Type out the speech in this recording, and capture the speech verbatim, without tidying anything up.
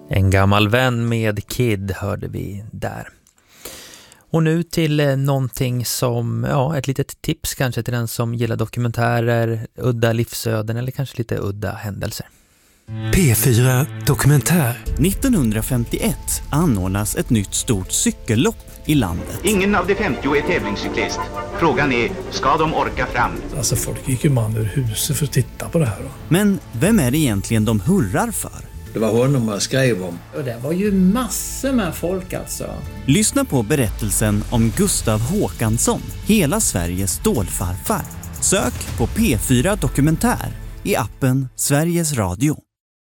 En gammal vän med Kid hörde vi där. Och nu till eh, någonting som, ja, ett litet tips kanske till den som gillar dokumentärer, udda livsöden eller kanske lite udda händelser. P fyra Dokumentär. nittonhundrafemtioett anordnas ett nytt stort cykellopp i landet. Ingen av de femtio är tävlingscyklist. Frågan är, ska de orka fram? Alltså folk gick ju man ur huset för att titta på det här då. Men vem är det egentligen de hurrar för? Det var honom man skrev om. Och det var ju massor med folk alltså. Lyssna på berättelsen om Gustav Håkansson, hela Sveriges stålfarfar. Sök på P fyra Dokumentär i appen Sveriges Radio.